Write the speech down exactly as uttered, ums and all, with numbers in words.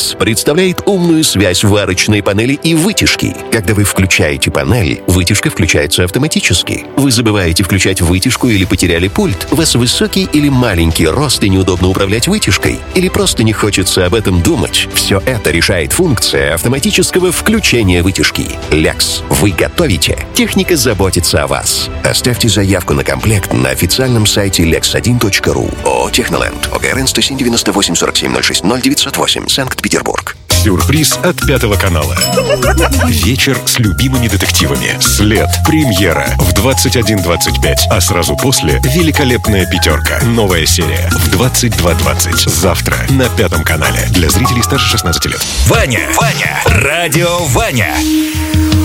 Лекс представляет умную связь варочной панели и вытяжки. Когда вы включаете панель, вытяжка включается автоматически. Вы забываете включать вытяжку или потеряли пульт, у вас высокий или маленький рост и неудобно управлять вытяжкой, или просто не хочется об этом думать. Все это решает функция автоматического включения вытяжки. Лекс. Вы готовите. Техника заботится о вас. Оставьте заявку на комплект на официальном сайте лекс один точка ру. ООО «Техноленд». ОГРН сто семь девяносто восемь сорок семь ноль шесть ноль девятьсот восемь. Санкт-Петербург. Сюрприз от Пятого канала. Вечер с любимыми детективами. След. Премьера в двадцать один двадцать пять. А сразу после великолепная пятерка. Новая серия в двадцать два двадцать. Завтра на Пятом канале. Для зрителей старше шестнадцати лет. Ваня, Ваня, радио Ваня.